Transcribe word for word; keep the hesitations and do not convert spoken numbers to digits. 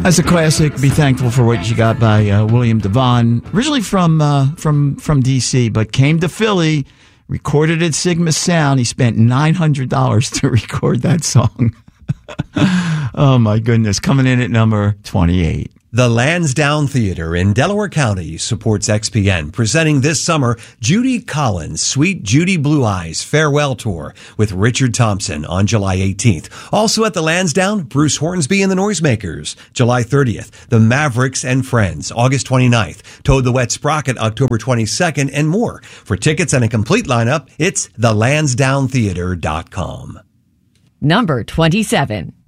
That's a classic. Be Thankful for What You Got by uh, William Devon. Originally from uh, from from D C, but came to Philly, recorded at Sigma Sound. He spent nine hundred dollars to record that song. Oh, my goodness. Coming in at number twenty-eight. The Lansdowne Theater in Delaware County supports X P N, presenting this summer Judy Collins' Sweet Judy Blue Eyes Farewell Tour with Richard Thompson on July eighteenth. Also at the Lansdowne, Bruce Hornsby and the Noisemakers, July thirtieth. The Mavericks and Friends, August twenty-ninth. Toad the Wet Sprocket, October twenty-second, and more. For tickets and a complete lineup, it's the lansdowne theater dot com. Number twenty-seven.